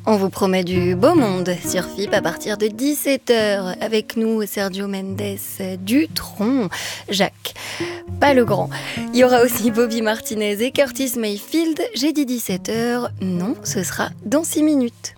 On vous promet du beau monde sur FIP à partir de 17h. Avec nous, Sergio Mendes, Dutronc, Jacques, pas le grand. Il y aura aussi Bobby Martinez et Curtis Mayfield. J'ai dit 17h, non, ce sera dans 6 minutes.